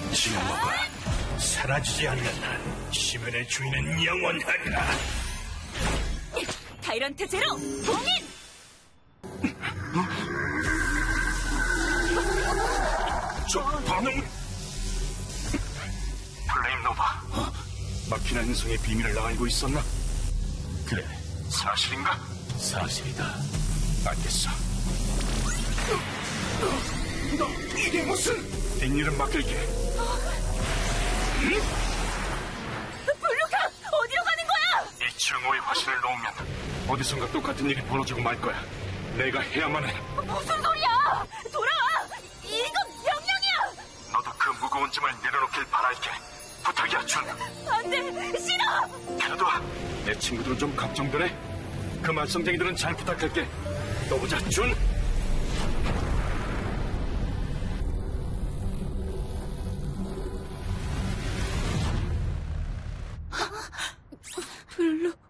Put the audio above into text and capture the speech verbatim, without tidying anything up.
지나와봐. 사라지지 않는 한 심연의 주인은 영원하리라. 타이런트 제로 봉인! 저 반응! 플레임 노바, 어? 마키나 행성의 비밀을 알고 있었나? 그래, 사실인가? 사실이다. 알겠어. 너 이게 무슨? 뒷일은 맡길게. 응? 블루카! 어디로 가는 거야? 이 증오의 화신을 놓으면 어디선가 똑같은 일이 벌어지고 말 거야. 내가 해야만 해. 무슨 소리야! 돌아와! 이건 명령이야! 너도 그 무거운 짐을 내려놓길 바랄게. 부탁이야, 준. 안 돼! 싫어! 그래도 내 친구들은 좀 걱정되네. 그 말썽쟁이들은 잘 부탁할게. 또 보자, 준. 블루...